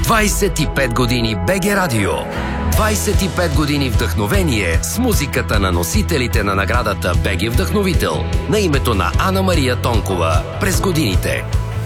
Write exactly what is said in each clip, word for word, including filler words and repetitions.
двайсет и пет години БГ Радио. двайсет и пет години вдъхновение с музиката на носителите на наградата БГ Вдъхновител на името на Ана Мария Тонкова през годините.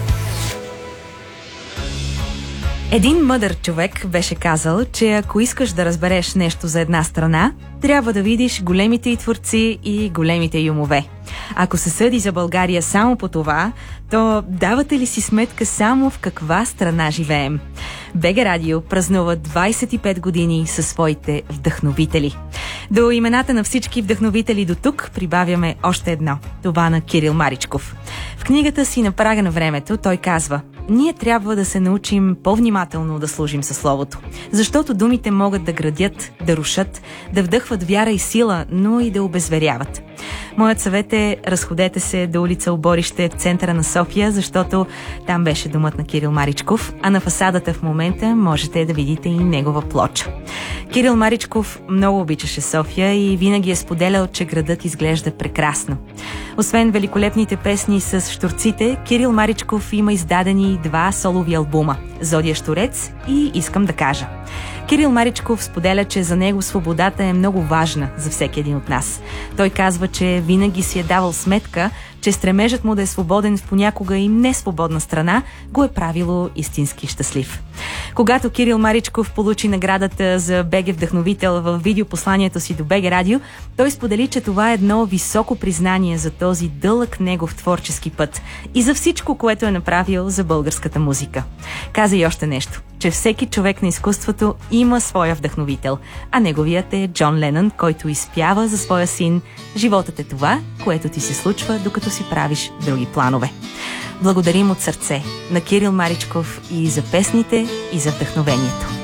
Един мъдър човек беше казал, че ако искаш да разбереш нещо за една страна, трябва да видиш големите й творци и големите й умове. Ако се съди за България само по това, то давате ли си сметка само в каква страна живеем? БГ Радио празнува двайсет и пет години със своите вдъхновители. До имената на всички вдъхновители до тук прибавяме още едно. Това на Кирил Маричков. В книгата си "На прага на времето" той казва: ние трябва да се научим по-внимателно да служим със словото, защото думите могат да градят, да рушат, да вдъхват вяра и сила, но и да обезверяват. Моят съвет е: разходете се до улица Оборище в центъра на София, защото там беше домът на Кирил Маричков, а на фасадата в момента можете да видите и негова плоча. Кирил Маричков много обичаше София и винаги е споделял, че градът изглежда прекрасно. Освен великолепните песни с щурците, Кирил Маричков има издадени два солови албума "Зодия Щурец" и "Искам да кажа". Кирил Маричков споделя, че за него свободата е много важна за всеки един от нас. Той казва, че винаги си е давал сметка, че стремежът му да е свободен в понякога и несвободна страна го е правило истински щастлив. Когато Кирил Маричков получи наградата за БГ Вдъхновител в видеопосланието си до БГ Радио, той сподели, че това е едно високо признание за този дълъг негов творчески път и за всичко, което е направил за българската музика. Каза и още нещо, че всеки човек на изкуството има своя вдъхновител, а неговият е Джон Ленън, който изпява за своя син: "Животът е това, което ти се случва, докато си правиш други планове." Благодарим от сърце на Кирил Маричков и за песните, и за вдъхновението.